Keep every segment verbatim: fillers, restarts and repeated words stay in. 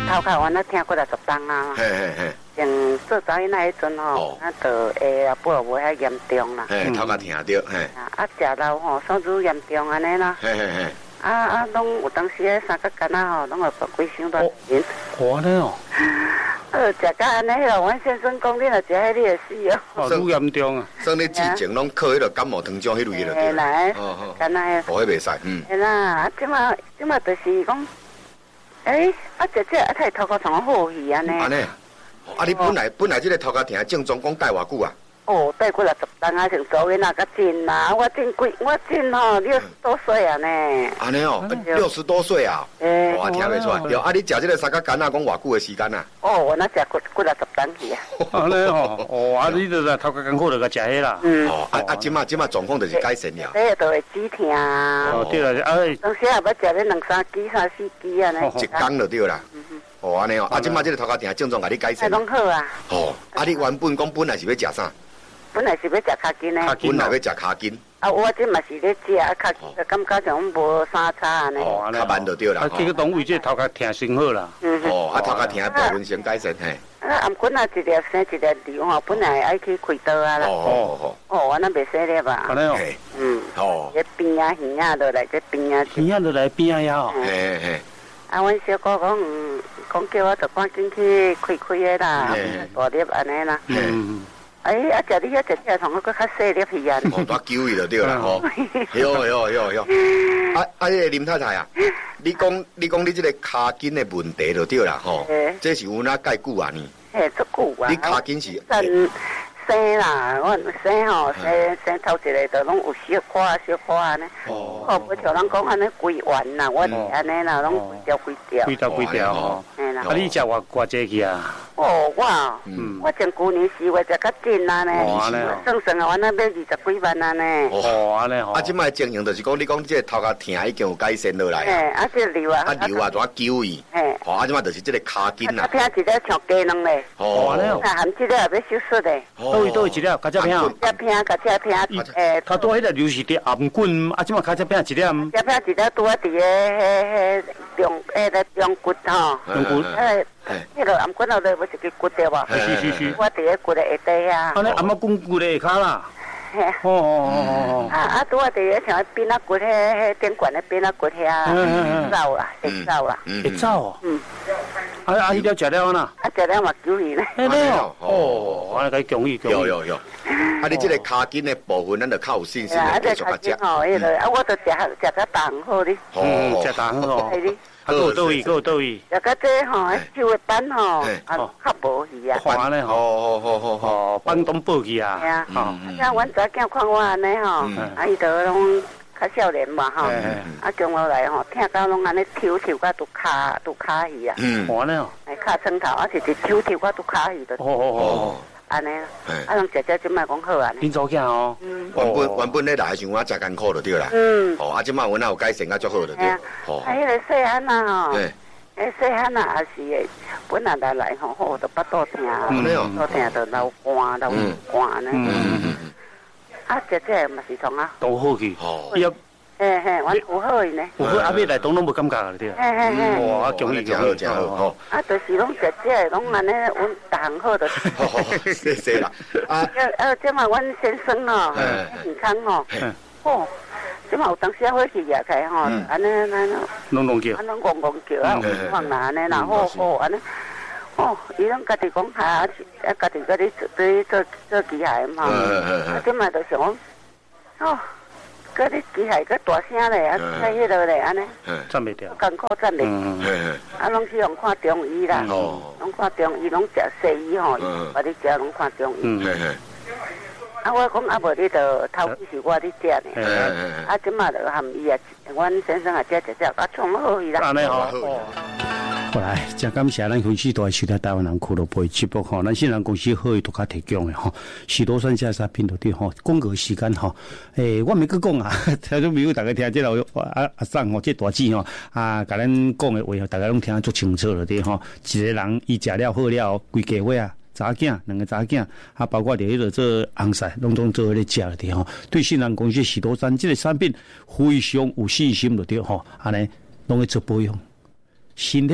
头壳我那听过来十档啊。 嘿嘿嘿。 像做早起那一阵吼，啊，就下啊不无遐严重啦。 嘿，头壳听着，嘿。 啊，食老吼，嗓子严重安尼啦。 嘿嘿嘿。 啊啊，拢有当时迄三个干啊吼，拢会规箱多钱。 哇呢哦。 呃，食到安尼咯，阮先生讲你若食迄你会死哦。 哦，愈严重啊！ 所以你之前拢靠迄个感冒糖浆迄类的对啦。 哦哦。 干那个。 哦，迄袂使，嗯。 嘿啦，啊，即马即马就是讲，诶，啊，食这啊，才头壳上好去安尼。 安尼。啊，你本来本来即个头壳疼症状讲带偌久啊？ 哦，带过来十档啊，像昨天那个真啊，我真贵，我真吼六十多岁啊呢。 安尼哦，六十多岁啊。 诶。 哇，听袂出来。对，啊，你食即个三角干啊，讲偌久的时间啊？ 哦，我那食过过来十档去啊。 安尼哦，哦，啊，你著头壳艰苦，著甲食迄啦。 嗯。哦，啊啊，即马即马状况就是改善了。 这都会止疼。 哦，对啦，啊。 当时也要食咧两三支、三四支啊呢。 一缸就对啦。哦，安尼哦，啊，即马即个头壳疼症状，甲你改善。 拢好啊。 哦，啊，你原本讲本来是要食啥？ 本来是要食卡筋呢。 本来要食卡筋。 啊，我这嘛是咧食，啊，卡筋就感觉像无相差安尼。 哦，较慢就对啦。 啊，这个动物这头壳疼先好啦。 嗯。哦，啊，头壳疼的部分先改善嘿。 啊，暗棍啊，一粒生一粒瘤吼，本来爱去开刀啊啦。 哦哦哦。 哦，我那袂使咧吧？ 安尼哦。 嗯。哦。这边啊，耳啊，落来这边啊。 耳啊，落来边啊呀哦。 嘿嘿。 啊，阮小哥讲，讲叫我就赶紧去开开的啦，大粒安尼啦。嗯。哎，啊，食你遐食食同我搁较细粒去啊。 哦，多久伊就对啦吼。哟哟哟哟。啊啊，迄个林太太啊，你讲你讲你这个骹筋的问题就对啦吼。这是有哪介久啊呢？ 嘿，足久啊。 你骹筋是？ 生啦，我生吼，生生头一个就拢有小块小块安尼。哦。哦，不像人讲安尼规圆啦，我安尼啦，拢规条规条。 规条规条吼。嘿啦。啊，你食偌偌济去啊？ 哦，我，嗯，我前旧年四月食较紧啊呢。哦，安尼。算算啊，我那要二十几万啊呢。 哦，安尼吼。啊，即摆情形就是讲，你讲即个头壳疼已经有改善落来。 嘿，啊，这瘤啊。 啊，瘤啊，怎揪伊？嘿。哦，啊，即摆就是即个骹筋啦。 啊，疼一个像鸡卵嘞。 哦，安尼哦。 啊，含这个也要手术嘞。 倒位倒位一粒，较只片。 只片，较只片。 诶，他多迄个瘤是伫颔棍，啊，即摆较只片一粒。 只片一粒拄啊，伫个迄迄中迄个中骨吼。 中骨。 诶，迄个颔棍后头无一个骨对无？ 是是是。 我伫个骨的下底啊。 安尼颔棍骨的下骹啦。 嘿。哦哦哦哦。 啊啊，拄啊伫个像边啊骨迄迄顶管的边啊骨遐。会走啦，会走啦。 会走哦。嗯。啊啊！伊了食了呐？ 啊，食了嘛救伊咧。 嘿咧哦，哦，安尼该恭喜恭喜。 有有有。啊，你即个骹筋的部分，咱就较有信心来继续甲食。 哦，迄个啊，我都食食较重好哩。 哦，食重好。系哩。啊，有倒位，有倒位。 食到这吼，手的板吼，啊，较无去啊。 安尼吼， 好好好好， 板东报去啊。 系啊。啊，像阮仔囝看我安尼吼，啊，伊都拢。较少年嘛吼，啊，将来吼，听到拢安尼抽抽甲拄骹拄骹去啊， 嗯，安尼哦， 哎，骹床头啊，是是抽抽甲拄骹去的， 哦哦哦， 安尼，啊，人食食即摆讲好啊， 恁早囝哦， 原本原本咧来像我食艰苦就对啦，嗯，哦，啊，即摆阮也有改善甲足好就对， 哦，啊，迄个细汉啊吼，诶，细汉啊也是诶，本来来来吼，好着巴肚疼，肚疼着流汗流汗安尼。啊，姐姐嘛是从啊， 都好去，伊啊， 嘿嘿，阮有好伊呢， 有好阿妹来东拢无感觉啊，对啊， 嘿嘿嘿， 哇，恭喜恭喜， 真好吼， 啊，就是拢姐姐拢安尼，阮逐项好着， 谢谢啦， 啊，啊，即嘛阮先生哦，健康哦，哦，即嘛有当时啊火气热开吼，安尼安尼， 拢拢叫， 安尼戆戆叫啊，放哪安尼啦，好好安尼。哦，伊拢家己讲下，啊，家己嗰啲做做做机械嘛，啊，即卖就想讲，哦，嗰啲机械嗰大聲咧，啊，睇迄落咧，安尼， 賺袂掉， 艱苦賺袂，啊，攏是用看中醫啦，攏看中醫，攏食西醫吼，我哋食攏看中醫。啊，我講啊，無你就頭幾是我咧食呢，啊，即賣就含伊啊，阮先生啊食食食，啊，創好伊啦。 安尼好。好来，真感谢咱分析大收听台湾人俱乐部节目吼，咱新人公司好伊独家提供的吼，许多专家在频道顶吼，广告时间吼，诶，我咪去讲啊，听众朋友大家听这个啊阿桑吼，这大姊吼啊，甲咱讲的话吼，大家拢听得足清楚了的吼，一个人伊食了好了，规家伙啊，查囝两个查囝，啊，包括着迄个做红菜，拢总做咧食了的吼，对新人公司许多山这个产品非常有信心了的吼，安尼拢会做保养，身体。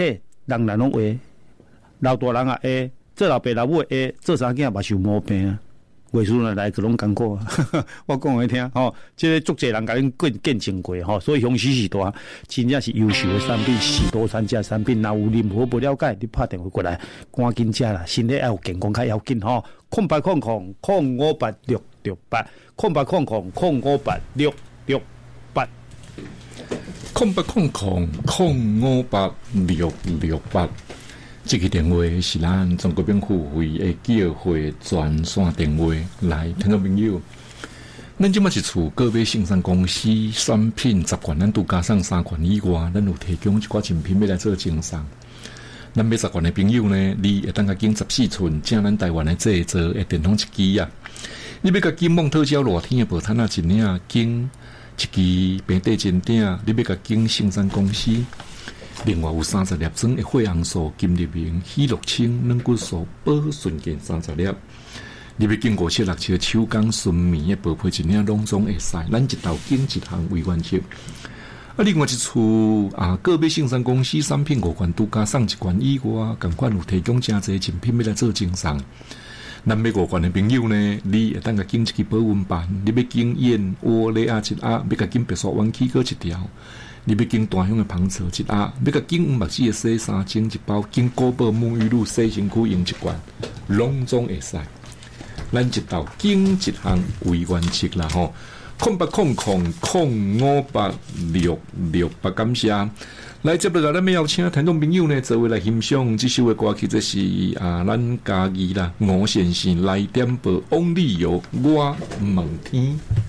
人人拢会，老大人啊会，做老爸老母会，做三囝嘛受毛病啊。为师呢来个拢艰苦啊！我讲给你听吼，即、这个足侪人甲恁见见证过吼，所以雄狮是大，真正是优秀的产品，喜多山这产品，若有任何不了解，你拍电话过来，赶紧食啦，身体要有健康较要紧吼。空八空空空五八六六八，空八空空空五八六六八， 空八空空空五八六六八。这个电话是咱中国免付费的叫会专线电话，来，听众朋友，咱即马是厝个别生产公司产品十罐，咱都加上三罐以外，咱有提供一寡精品要来做赠送。咱买十罐的朋友呢，你会当甲经十四寸，正咱台湾的制作的电筒一支啊！你要甲经蒙特胶热天的报摊啊一领，经一支平底真顶，你要甲经生产公司。另外有三十粒装的血红素、金立明、喜乐清、软骨素、保顺健三十粒。你要经过七六七手工纯棉的宝贝一领，拢总会使。咱一道经一项为原则。啊，另外一处啊，个别生产公司产品五罐都加送一罐以外，同款有提供真侪精品要来做赠送。咱买五罐的朋友呢，你会当甲经一支保温板，你要经燕窝类啊一盒，要甲经白刷弯起个一条。你要经大香的芳草一盒，要甲经五目子的洗衫精一包，经古堡沐浴露洗身躯用一罐，拢总会使。咱一道经一项为原则啦吼，空八空空空五八六六八，感谢。来接落来，咱要邀请听众朋友呢，做位来欣赏这首的歌曲，这是啊，咱家己啦，吴先生来点播《翁立友我问天》。